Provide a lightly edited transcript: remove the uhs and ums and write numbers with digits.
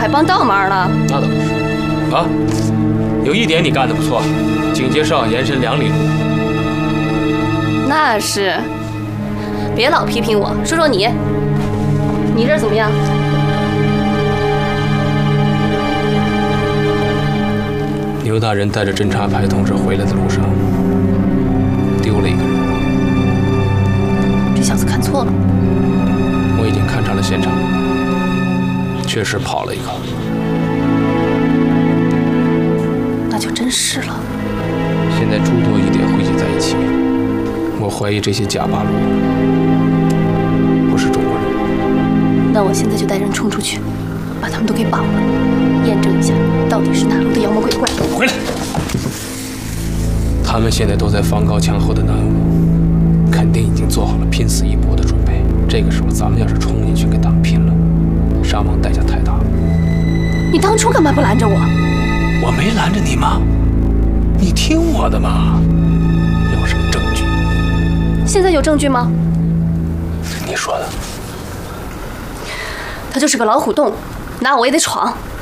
还帮倒忙呢。 那倒不是。啊，有一点你干得不错，警戒哨延伸2里路。 那是。别老批评我，说说你，你这儿怎么样？ 牛大人带着侦察排同志回来的路上，丢了一个人。 这小子看错了。 我已经勘察了现场，确实跑了一个。 那就真是了。 现在诸多疑点汇集在一起，我怀疑这些假八路不是中国人。 那我现在就带人冲出去，把他们都给绑了，验证一下到底是哪路的妖魔鬼怪。 回来！他们现在都在防高墙后的南屋，肯定已经做好了拼死一搏的准备。这个时候，咱们要是冲进去跟他们拼了，伤亡代价太大了。 你当初干嘛不拦着我？ 我没拦着你吗？你听我的嘛！要什么证据？ 现在有证据吗？ 你说的。 他就是个老虎洞，拿我也得闯。